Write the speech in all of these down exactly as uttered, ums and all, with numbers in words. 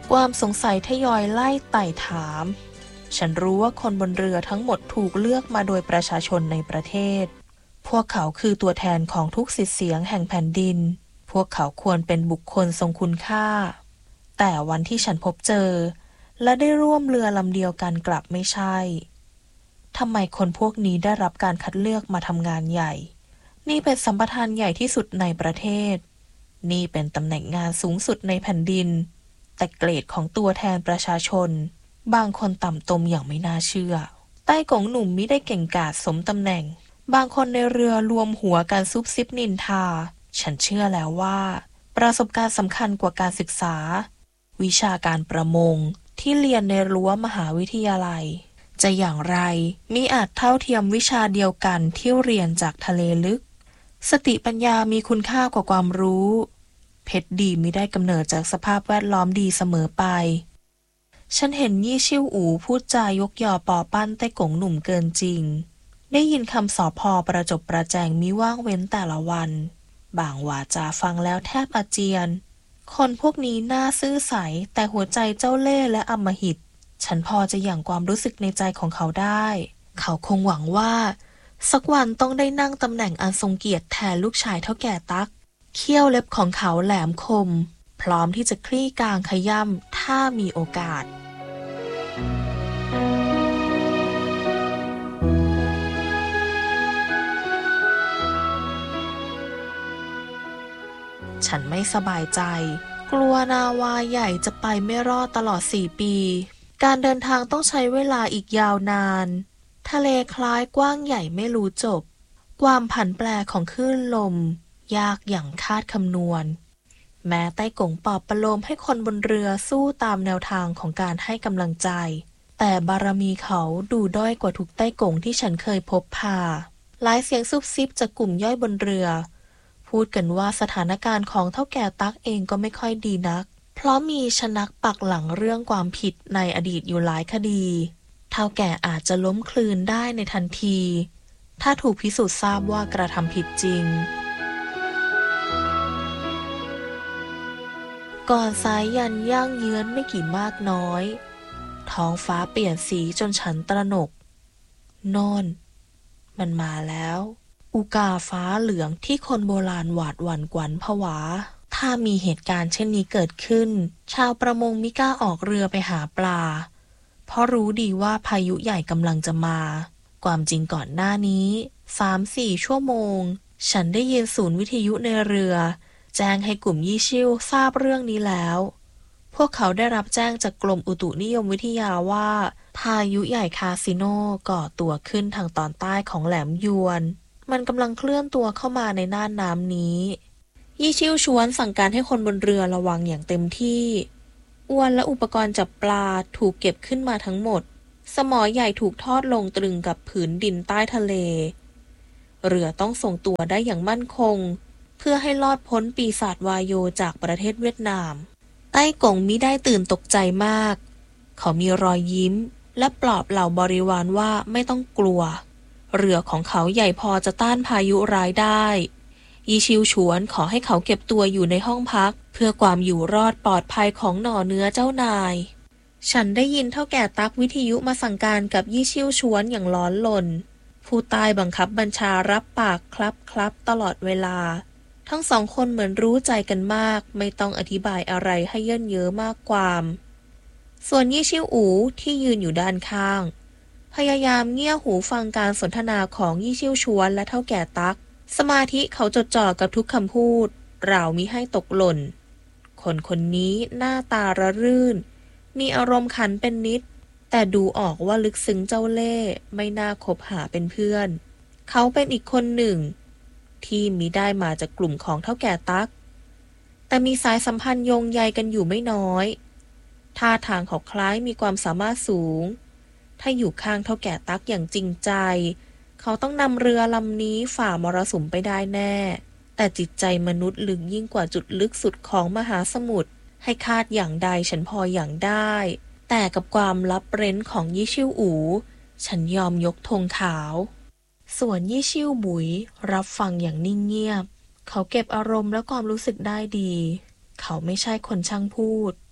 ความสงสัยทยอยไล่ไต่ถามฉันรู้ว่าคนบนเรือทั้งหมดถูกเลือกมาโดยประชาชนในประเทศพวกเขาคือตัวแทนของทุกสิทธิเสียงแห่งแผ่นดินพวกเขาควรเป็นบุคคลทรงคุณค่าแต่วันที่ฉันพบเจอและได้ร่วมเรือลำเดียวกันกลับไม่ใช่ทำไมคนพวกนี้ได้รับการคัดเลือกมาทำงานใหญ่นี่เป็นสัมปทานใหญ่ที่สุดในประเทศนี่เป็นตำแหน่งงานสูงสุดในแผ่นดินแต่เกรดของตัวแทนประชาชนบางคนต่ำตมอย่างไม่น่าเชื่อใต้กงหนุ่มมิได้เก่งกาจสมตำแหน่งบางคนในเรือรวมหัวกันซุบซิบนินทาฉันเชื่อแล้วว่าประสบการณ์สำคัญกว่าการศึกษาวิชาการประมงที่เรียนในรั้วมหาวิทยาลัยจะอย่างไรมิอาจเท่าเทียมวิชาเดียวกันที่เรียนจากทะเลลึกสติปัญญามีคุณค่ากว่าความรู้เพชรดีมิได้กำเนิดจากสภาพแวดล้อมดีเสมอไปฉันเห็นยี่ชิ่วอู่พูดจายกยอปอปั้นใต้กงหนุ่มเกินจริงได้ยินคำสอพอประจบประแจงมิว่างเว้นแต่ละวันบางวาจาฟังแล้วแทบอาเจียนคนพวกนี้น่าซื่อใสแต่หัวใจเจ้าเล่ห์และอำมหิตฉันพอจะหยั่งความรู้สึกในใจของเขาได้เขาคงหวังว่าสักวันต้องได้นั่งตำแหน่งอันทรงเกียรติแทนลูกชายเท่าแก่ตั๊กเขี้ยวเล็บของเขาแหลมคมพร้อมที่จะคลี่กางขย่ำถ้ามีโอกาสฉันไม่สบายใจกลัวนาวาใหญ่จะไปไม่รอดตลอดสี่ปีการเดินทางต้องใช้เวลาอีกยาวนานทะเลคล้ายกว้างใหญ่ไม่รู้จบความผันแปรของคลื่นลมยากอย่างคาดคำนวณแม้ใต้กงปอบประโลมให้คนบนเรือสู้ตามแนวทางของการให้กำลังใจแต่บารมีเขาดูด้อยกว่าทุกใต้กงที่ฉันเคยพบพาหลายเสียงซุบซิบจากกลุ่มย่อยบนเรือพูดกันว่าสถานการณ์ของเฒ่าแก่ตั๊กเองก็ไม่ค่อยดีนักเพราะมีชนักปักหลังเรื่องความผิดในอดีตอยู่หลายคดีเฒ่าแก่อาจจะล้มคลืนได้ในทันทีถ้าถูกพิสูจน์ทราบว่ากระทำผิดจริงก่อนสายยันย่างเยื้อนไม่กี่มากน้อยท้องฟ้าเปลี่ยนสีจนฉันตระหนกโน่นมันมาแล้วอุกาฟ้าเหลืองที่คนโบราณหวาดหวั่นกวั่นผวาถ้ามีเหตุการณ์เช่นนี้เกิดขึ้นชาวประมงมิกล้าออกเรือไปหาปลาเพราะรู้ดีว่าพายุใหญ่กำลังจะมาความจริงก่อนหน้านี้ สามถึงสี่ ชั่วโมงฉันได้ยินศูนย์วิทยุในเรือแจ้งให้กลุ่มยี่ชิ่วทราบเรื่องนี้แล้วพวกเขาได้รับแจ้งจากกรมอุตุนิยมวิทยาว่าพายุใหญ่คาซิโนก่อตัวขึ้นทางตอนใต้ของแหลมยวนมันกำลังเคลื่อนตัวเข้ามาในน่านน้ำนี้ยี่ชิ่วชวนสั่งการให้คนบนเรือระวังอย่างเต็มที่อวนและอุปกรณ์จับปลาถูกเก็บขึ้นมาทั้งหมดสมอใหญ่ถูกทอดลงตรึงกับผืนดินใต้ทะเลเรือต้องส่งตัวได้อย่างมั่นคงเพื่อให้รอดพ้นปีศาจวายโยจากประเทศเวียดนามใต้กงมิได้ตื่นตกใจมากเขามีรอยยิ้มและปลอบเหล่าบริวารว่าไม่ต้องกลัวเรือของเขาใหญ่พอจะต้านพายุร้ายได้ยีชิวฉวนขอให้เขาเก็บตัวอยู่ในห้องพักเพื่อความอยู่รอดปลอดภัยของหน่อเนื้อเจ้านายฉันได้ยินเฒ่าแก่ตั๊กวิทยุมาสั่งการกับยี่ชิวฉวนอย่างร้อนรนผู้ใต้บังคับบัญชารับปากครับครับตลอดเวลาทั้งสองคนเหมือนรู้ใจกันมากไม่ต้องอธิบายอะไรให้เยินเย้อมากความส่วนยี่ชิวอูที่ยืนอยู่ด้านข้างพยายามเงี่ยหูฟังการสนทนาของยี่ชิวชวนและเฒ่าแก่ตั๊กสมาธิเขาจดจ่อกับทุกคำพูดราวมิให้ตกหล่นคนคนนี้หน้าตาระรื่นมีอารมณ์ขันเป็นนิดแต่ดูออกว่าลึกซึ้งเจ้าเล่ห์ไม่น่าคบหาเป็นเพื่อนเขาเป็นอีกคนหนึ่งที่มิได้มาจากกลุ่มของเฒ่าแก่ตั๊กแต่มีสายสัมพันธ์โยงใยกันอยู่ไม่น้อยท่าทางเขาคล้ายมีความสามารถสูงถ้าอยู่ข้างเฒ่าแก่ตั๊กอย่างจริงใจเขาต้องนำเรือลำนี้ฝ่ามรสุมไปได้แน่แต่จิตใจมนุษย์ลึกยิ่งกว่าจุดลึกสุดของมหาสมุทรให้คาดอย่างใดฉันพออย่างได้แต่กับความลับเร้นของยี่ชิ่วอูฉันยอมยกธงขาวส่วนยี่ชิ่วบุ๋ยรับฟังอย่างนิ่งเงียบเขาเก็บอารมณ์และความรู้สึกได้ดีเขาไม่ใช่คนช่างพูด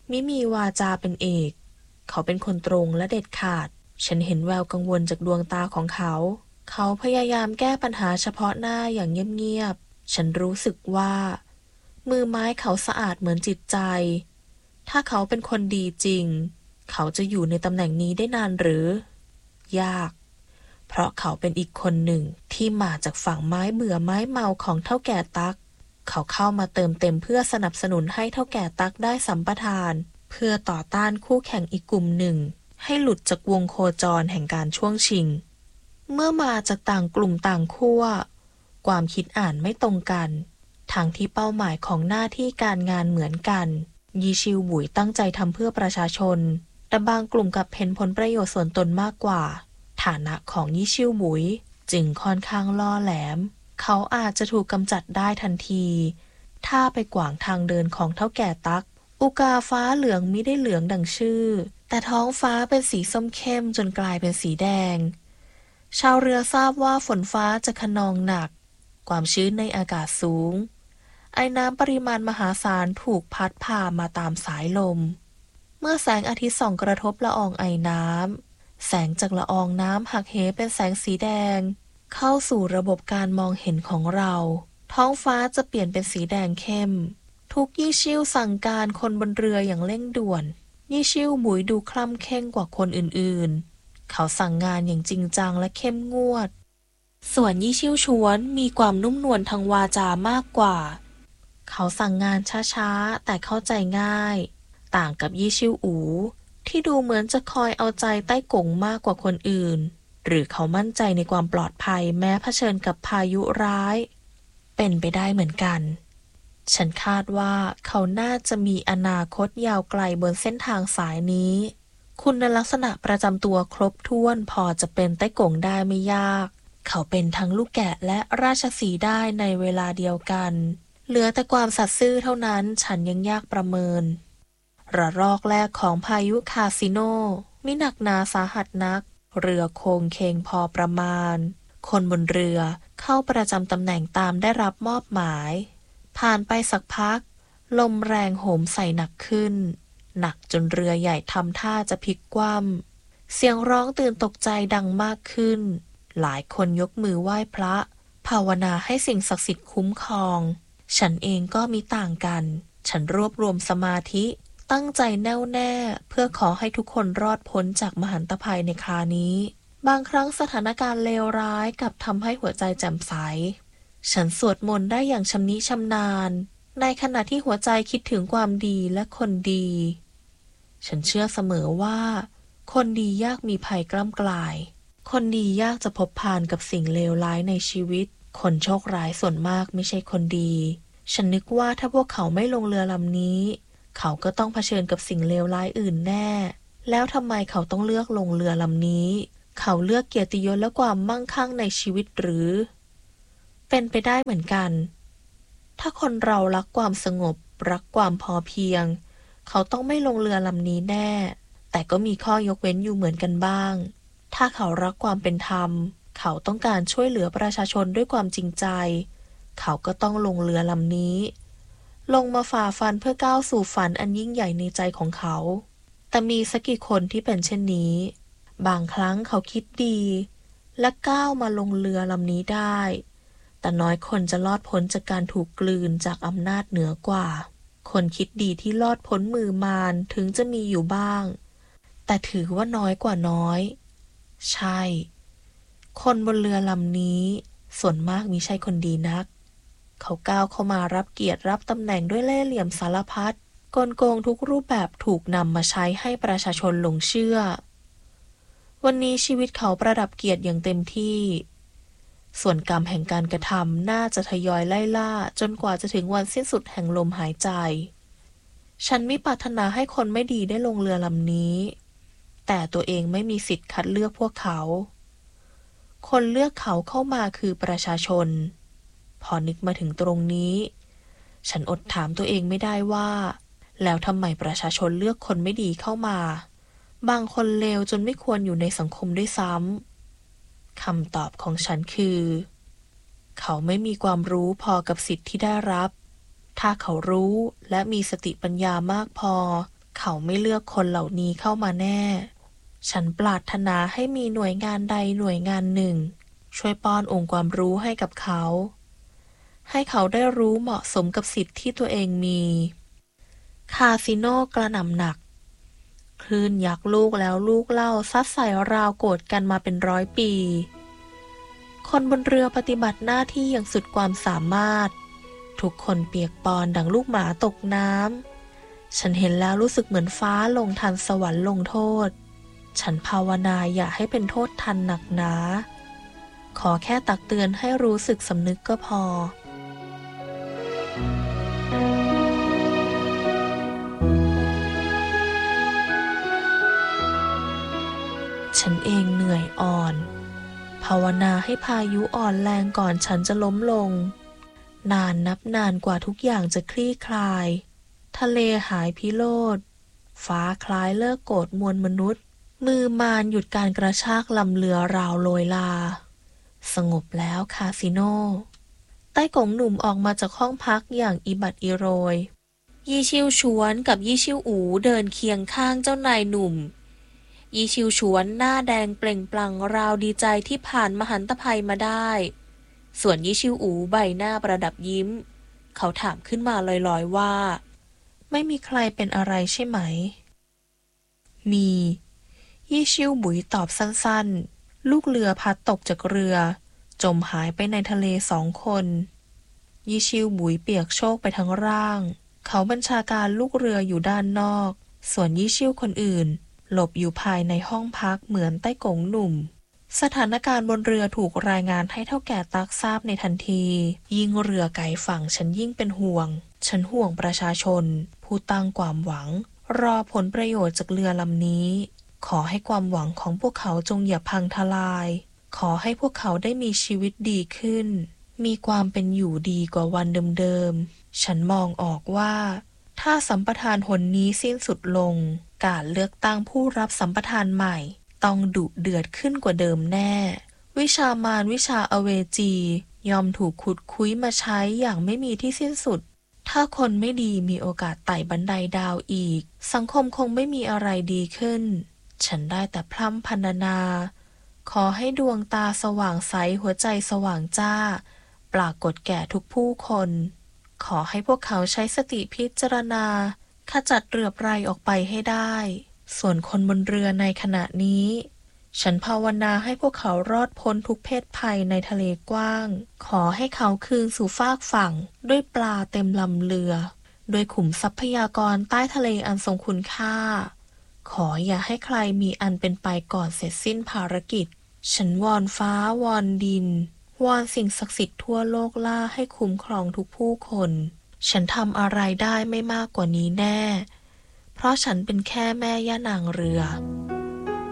มิมีวาจาเป็นเอกเขาเป็นคนตรงและเด็ดขาดฉันเห็นแววกังวลจากดวงตาของเขาเขาพยายามแก้ปัญหาเฉพาะหน้าอย่างเงียบๆฉันรู้สึกว่ามือไม้เขาสะอาดเหมือนจิตใจถ้าเขาเป็นคนดีจริงเขาจะอยู่ในตำแหน่งนี้ได้นานหรือยากเพราะเขาเป็นอีกคนหนึ่งที่มาจากฝั่งไม้เบื่อไม้เมาของเฒ่าแก่ตั๊กเขาเข้ามาเติมเต็มเพื่อสนับสนุนให้เฒ่าแก่ตั๊กได้สัมปทานเพื่อต่อต้านคู่แข่งอีกกลุ่มหนึ่งให้หลุดจากวงโคจรแห่งการช่วงชิงเมื่อมาจากต่างกลุ่มต่างขั้วความคิดอ่านไม่ตรงกันทั้งที่เป้าหมายของหน้าที่การงานเหมือนกันยีชิวบุ๋ยตั้งใจทำเพื่อประชาชนแต่บางกลุ่มกับเห็นผลประโยชน์ส่วนตนมากกว่าฐานะของยี่ชิวบุ๋ยจึงค่อนข้างล่อแหลมเขาอาจจะถูกกำจัดได้ทันทีถ้าไปขวางทางเดินของเฒ่าแก่ตั๊กอุกาฟ้าเหลืองมิได้เหลืองดังชื่อแต่ท้องฟ้าเป็นสีส้มเข้มจนกลายเป็นสีแดงชาวเรือทราบว่าฝนฟ้าจะคะนองหนักความชื้นในอากาศสูงไอน้ำปริมาณมหาศาลถูกพัดพามาตามสายลมเมื่อแสงอาทิตย์ส่องกระทบละอองไอน้ำแสงจากละอองน้ำหักเหเป็นแสงสีแดงเข้าสู่ระบบการมองเห็นของเราท้องฟ้าจะเปลี่ยนเป็นสีแดงเข้มทุกยี่ชิวสั่งการคนบนเรืออย่างเร่งด่วนยี่ชิวบุ๋ยดูคล่ำแคล่งกว่าคนอื่นๆเขาสั่งงานอย่างจริงจังและเข้มงวดส่วนยี่ชิวชวนมีความนุ่มนวลทางวาจามากกว่าเขาสั่งงานช้าๆแต่เข้าใจง่ายต่างกับยี่ชิวอูที่ดูเหมือนจะคอยเอาใจใต้กงมากกว่าคนอื่นหรือเขามั่นใจในความปลอดภัยแม้เผชิญกับพายุร้ายเป็นไปได้เหมือนกันฉันคาดว่าเขาน่าจะมีอนาคตยาวไกลบนเส้นทางสายนี้คุณลักษณะประจำตัวครบถ้วนพอจะเป็นใต้กงได้ไม่ยากเขาเป็นทั้งลูกแกะและราชสีห์ได้ในเวลาเดียวกันเหลือแต่ความสัตย์ซื่อเท่านั้นฉันยังยากประเมินระลอกแรกของพายุคาซิโนมิหนักหนาสาหัสนักเรือโคงเคงพอประมาณคนบนเรือเข้าประจำตำแหน่งตามได้รับมอบหมายผ่านไปสักพักลมแรงโหมใส่หนักขึ้นหนักจนเรือใหญ่ทำท่าจะพลิกคว่ำเสียงร้องตื่นตกใจดังมากขึ้นหลายคนยกมือไหว้พระภาวนาให้สิ่งศักดิ์สิทธิ์คุ้มครองฉันเองก็มีต่างกันฉันรวบรวมสมาธิตั้งใจแน่วแน่เพื่อขอให้ทุกคนรอดพ้นจากมหันตภัยในคราวนี้บางครั้งสถานการณ์เลวร้ายกลับทำให้หัวใจแจ่มใสฉันสวดมนต์ได้อย่างชำนิชำนาญในขณะที่หัวใจคิดถึงความดีและคนดีฉันเชื่อเสมอว่าคนดียากมีภัยกล้ำกลายคนดียากจะพบผ่านกับสิ่งเลวร้ายในชีวิตคนโชคร้ายส่วนมากไม่ใช่คนดีฉันนึกว่าถ้าพวกเขาไม่ลงเรือลำนี้เขาก็ต้องเผชิญกับสิ่งเลวร้ายอื่นแน่แล้วทำไมเขาต้องเลือกลงเรือลำนี้เขาเลือกเกียรติยศและความมั่งคั่งในชีวิตหรือเป็นไปได้เหมือนกันถ้าคนเรารักความสงบรักความพอเพียงเขาต้องไม่ลงเรือลำนี้แน่แต่ก็มีข้อยกเว้นอยู่เหมือนกันบ้างถ้าเขารักความเป็นธรรมเขาต้องการช่วยเหลือประชาชนด้วยความจริงใจเขาก็ต้องลงเรือลำนี้ลงมาฝ่าฟันเพื่อก้าวสู่ฝันอันยิ่งใหญ่ในใจของเขาแต่มีสักกี่คนที่เป็นเช่นนี้บางครั้งเขาคิดดีและก้าวมาลงเรือลำนี้ได้แต่น้อยคนจะรอดพ้นจากการถูกกลืนจากอำนาจเหนือกว่าคนคิดดีที่รอดพ้นมือมารถึงจะมีอยู่บ้างแต่ถือว่าน้อยกว่าน้อยใช่คนบนเรือลำนี้ส่วนมากมิใช่คนดีนักเขาก้าวเข้ามารับเกียรติรับตำแหน่งด้วยเล่ห์เหลี่ยมสารพัดกลโกงทุกรูปแบบถูกนำมาใช้ให้ประชาชนหลงเชื่อวันนี้ชีวิตเขาประดับเกียรติอย่างเต็มที่ส่วนกรรมแห่งการกระทำน่าจะทยอยไล่ล่าจนกว่าจะถึงวันสิ้นสุดแห่งลมหายใจฉันไม่ปรารถนาให้คนไม่ดีได้ลงเรือลำนี้แต่ตัวเองไม่มีสิทธิ์คัดเลือกพวกเขาคนเลือกเขาเข้ามาคือประชาชนพอนึกมาถึงตรงนี้ฉันอดถามตัวเองไม่ได้ว่าแล้วทำไมประชาชนเลือกคนไม่ดีเข้ามาบางคนเลวจนไม่ควรอยู่ในสังคมด้วยซ้ำคำตอบของฉันคือเขาไม่มีความรู้พอกับสิทธิ์ที่ได้รับถ้าเขารู้และมีสติปัญญามากพอเขาไม่เลือกคนเหล่านี้เข้ามาแน่ ฉันปรารถนาให้มีหน่วยงานใดหน่วยงานหนึ่งช่วยป้อนองค์ความรู้ให้กับเขาให้เขาได้รู้เหมาะสมกับสิทธิ์ที่ตัวเองมีคาสิโนกระหน่ำหนักคลื่นยักษ์ลูกแล้วลูกเล่าซัดใส่ราวโกรธกันมาเป็นร้อยปีคนบนเรือปฏิบัติหน้าที่อย่างสุดความสามารถทุกคนเปียกปอนดังลูกหมาตกน้ำฉันเห็นแล้วรู้สึกเหมือนฟ้าลงทันสวรรค์ลงโทษฉันภาวนาอย่าให้เป็นโทษทันหนักหนาขอแค่ตักเตือนให้รู้สึกสำนึกก็พอฉันเองเหนื่อยอ่อนภาวนาให้พายุอ่อนแรงก่อนฉันจะล้มลงนานนับนานกว่าทุกอย่างจะคลี่คลายทะเลหายพิโรธฟ้าคล้ายเลิกโกรธมวลมนุษย์มือมารหยุดการกระชากลำเรือราวโรยลาสงบแล้วคาสิโนใต้กงหนุ่มออกมาจากห้องพักอย่างอิบัดอิโรยยี่ชิวชวนกับยี่ชิวอูเดินเคียงข้างเจ้านายหนุ่มยี่ชิวชวนหน้าแดงเปล่งปลั่งราวดีใจที่ผ่านมหันตภัยมาได้ส่วนยี่ชิวอูใบหน้าประดับยิ้มเขาถามขึ้นมาลอยๆว่าไม่มีใครเป็นอะไรใช่ไหมมียี่ชิวบุ๋ยตอบสั้นๆลูกเรือพัดตกจากเรือจมหายไปในทะเลสองคนยี่ชิวบุ๋ยเปียกโชกไปทั้งร่างเขาบัญชาการลูกเรืออยู่ด้านนอกส่วนยี่ชิวคนอื่นหลบอยู่ภายในห้องพักเหมือนใต้กงหนุ่มสถานการณ์บนเรือถูกรายงานให้เท่าแก่ตักทราบในทันทียิ่งเรือไกลฝั่งฉันยิ่งเป็นห่วงฉันห่วงประชาชนผู้ตั้งความหวังรอผลประโยชน์จากเรือลำนี้ขอให้ความหวังของพวกเขาจงอย่าพังทลายขอให้พวกเขาได้มีชีวิตดีขึ้นมีความเป็นอยู่ดีกว่าวันเดิมๆฉันมองออกว่าถ้าสัมปทานหนนี้สิ้นสุดลงการเลือกตั้งผู้รับสัมปทานใหม่ต้องดุเดือดขึ้นกว่าเดิมแน่วิชามารวิชาอเวจียอมถูกขุดคุ้ยมาใช้อย่างไม่มีที่สิ้นสุดถ้าคนไม่ดีมีโอกาสไต่บันไดดาวอีกสังคมคงไม่มีอะไรดีขึ้นฉันได้แต่พร่ำพรรณนาขอให้ดวงตาสว่างใสหัวใจสว่างจ้าปรากฏแก่ทุกผู้คนขอให้พวกเขาใช้สติพิจารณาขจัดเรือไพรออกไปให้ได้ส่วนคนบนเรือในขณะนี้ฉันภาวนาให้พวกเขารอดพ้นทุกเพศภัยในทะเลกว้างขอให้เขาคืนสู่ฟากฝั่งด้วยปลาเต็มลำเรือด้วยขุมทรัพยากรใต้ทะเลอันทรงคุณค่าขออย่าให้ใครมีอันเป็นไปก่อนเสร็จสิ้นภารกิจฉันวอนฟ้าวอนดินวอนสิ่งศักดิ์สิทธิ์ทั่วโลกล่าให้คุ้มครองทุกผู้คนฉันทำอะไรได้ไม่มากกว่านี้แน่เพราะฉันเป็นแค่แม่ย่านางเรือ